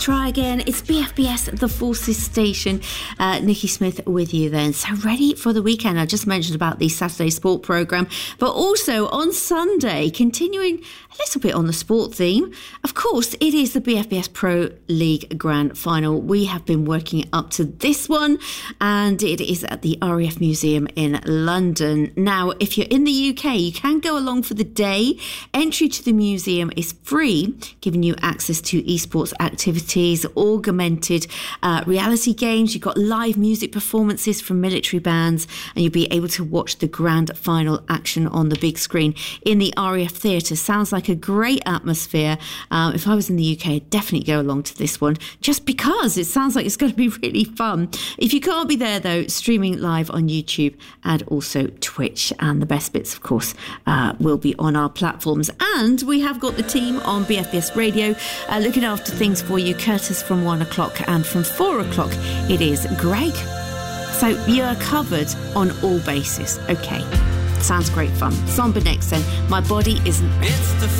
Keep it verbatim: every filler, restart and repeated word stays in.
Try again. It's B F B S, the Forces Station. Uh, Nikki Smith with you then. So ready for the weekend. I just mentioned about the Saturday sport programme, but also on Sunday, continuing a little bit on the sport theme. Of course, it is the B F B S Pro League Grand Final. We have been working up to this one, and it is at the R A F Museum in London. Now, if you're in the U K, you can go along for the day. Entry to the museum is free, giving you access to esports activities, augmented uh, reality games. You've got live music performances from military bands, and you'll be able to watch the grand final action on the big screen in the R A F Theatre. Sounds like a great atmosphere. Um, if I was in the U K, I'd definitely go along to this one, just because it sounds like it's going to be really fun. If you can't be there, though, streaming live on YouTube and also Twitch. And the best bits, of course, uh, will be on our platforms. And we have got the team on B F B S Radio uh, looking after things for you. Curtis from one o'clock, and from four o'clock it is Greg. So you're covered on all bases. Okay, sounds great fun. Somber next then. My body isn't. It's the